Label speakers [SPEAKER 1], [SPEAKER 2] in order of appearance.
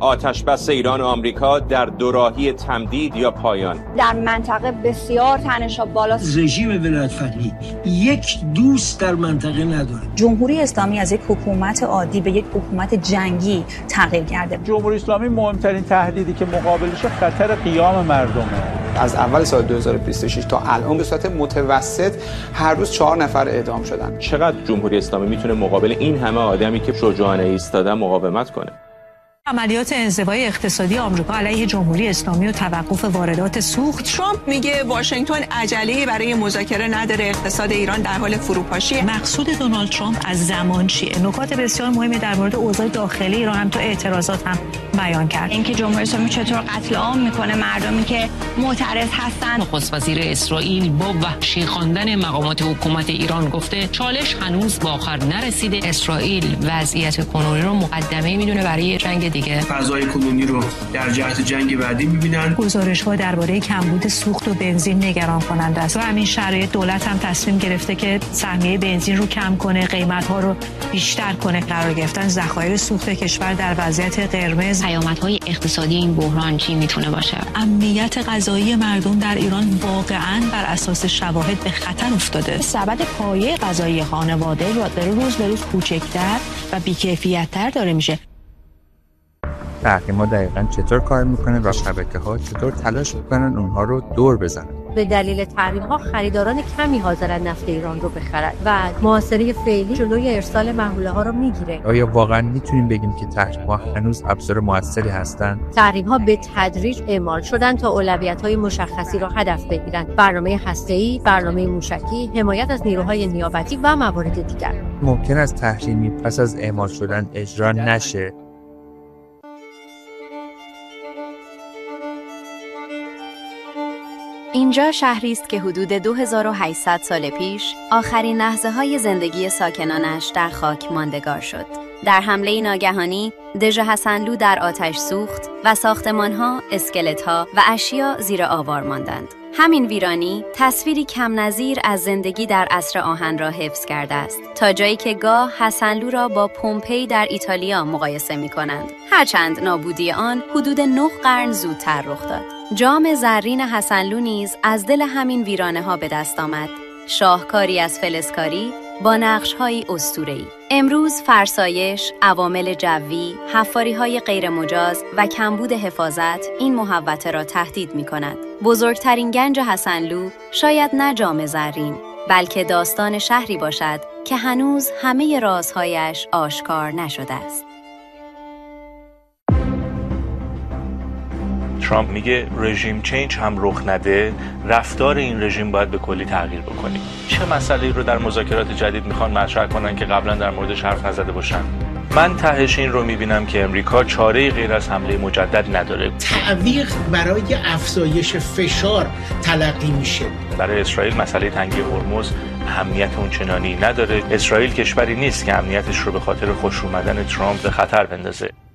[SPEAKER 1] آتش‌بس ایران و آمریکا در دوراهی تمدید یا پایان.
[SPEAKER 2] در منطقه بسیار تنش‌ها بالاست.
[SPEAKER 3] رژیم ولایت‌فقیه یک دوست در منطقه نداره.
[SPEAKER 4] جمهوری اسلامی از یک حکومت عادی به یک حکومت جنگی تغییر کرده.
[SPEAKER 5] جمهوری اسلامی مهمترین تهدیدی که مقابلش خطر قیام مردمه.
[SPEAKER 6] از اول سال 2026 تا الان به صورت متوسط هر روز 4 نفر اعدام شدن.
[SPEAKER 1] چقدر جمهوری اسلامی میتونه مقابل این همه آدمی که شجاعانه ایستادن مقاومت کنه؟
[SPEAKER 4] عملیات انزوای اقتصادی آمریکا علیه جمهوری اسلامی و توقف واردات سوخت.
[SPEAKER 7] ترامپ میگه واشنگتن عجله‌ای برای مذاکره نداره، اقتصاد ایران در حال فروپاشی.
[SPEAKER 4] مقصود دونالد ترامپ از زمان چیه؟ نکات بسیار مهمی در مورد اوضاع داخلی ایران هم تو اعتراضات هم بیان کرد.
[SPEAKER 2] اینکه جمهوری اسلامی چطور قتل عام میکنه مردمی که معترض هستن.
[SPEAKER 8] نخست وزیر اسرائیل با وحشی خواندن مقامات حکومت ایران گفته چالش هنوز به آخر نرسیده. اسرائیل وضعیت کنونی رو مقدمه میدونه برای جنگ دیگه.
[SPEAKER 9] فضای کنونی رو در جهت جنگ بعدی می‌بینن.
[SPEAKER 4] گزارش‌ها درباره کمبود سوخت و بنزین نگران کننده است. و همین شرایط دولت هم تصمیم گرفته که سهمیه بنزین رو کم کنه، قیمت‌ها رو بیشتر کنه. قرار گرفتن ذخایر سوخت کشور در وضعیت قرمز.
[SPEAKER 8] پیامدهای اقتصادی این بحران چی میتونه باشه؟
[SPEAKER 4] امنیت غذایی مردم در ایران واقعاً بر اساس شواهد به خطر افتاده. سبد پایه غذایی خانواده روز به روز کوچکتر و بی‌کیفیت‌تر داره میشه.
[SPEAKER 10] تحریم‌ها دقیقاً چطور کار میکنه و شبکه‌ها چطور تلاش میکنن اونها رو دور بزنن.
[SPEAKER 11] به دلیل تحریم‌ها خریداران کمی حاضرن نفت ایران رو بخرن و محاصره فعلی جلوی ارسال محموله‌ها رو میگیره.
[SPEAKER 10] آیا واقعاً میتونیم بگیم که تحریم‌ها هنوز ابزار موثری هستن؟
[SPEAKER 11] تحریم‌ها به تدریج اعمال شدن تا اولویت‌های مشخصی رو هدف بگیرن. برنامه هسته‌ای، برنامه موشکی، حمایت از نیروهای نیابتی و موارد دیگر.
[SPEAKER 10] ممکن است تحریمی پس از اعمال شدن اجرا نشه.
[SPEAKER 12] اینجا شهری است که حدود 2800 سال پیش آخرین لحظه‌های زندگی ساکنانش در خاک ماندگار شد. در حمله ناگهانی دژ حسنلو در آتش سوخت و ساختمان‌ها، اسکلت‌ها و اشیا زیر آوار ماندند. همین ویرانی تصویری کم نظیر از زندگی در عصر آهن را حفظ کرده است، تا جایی که گاه حسنلو را با پومپئی در ایتالیا مقایسه می‌کنند، هرچند نابودی آن حدود 9 قرن زودتر رخ داد. جام زرین حسنلو نیز از دل همین ویرانه‌ها به دست آمد، شاهکاری از فلزکاری با نقش‌های اسطوره‌ای. امروز فرسایش، عوامل جوی، حفاری‌های غیرمجاز و کمبود حفاظت این محوطه را تهدید می‌کند. بزرگترین گنج حسنلو شاید نه جام زرین، بلکه داستان شهری باشد که هنوز همه رازهایش آشکار نشده است.
[SPEAKER 13] ترامپ میگه رژیم چینج هم رخ نده، رفتار این رژیم باید به کلی تغییر بکنیم. چه مسئله‌ای رو در مذاکرات جدید میخوان مطرح کنن که قبلا در موردش حرف نزده باشن؟ من تهش این رو میبینم که امریکا چاره‌ای غیر از حمله مجدد نداره.
[SPEAKER 14] تعویق برای افزایش فشار تلقی میشه.
[SPEAKER 13] برای اسرائیل مسئله تنگی هرمز اهمیت اونچنانی نداره. اسرائیل کشوری نیست که امنیتش رو به خاطر خوش اومدن ترامپ به خطر بندازه.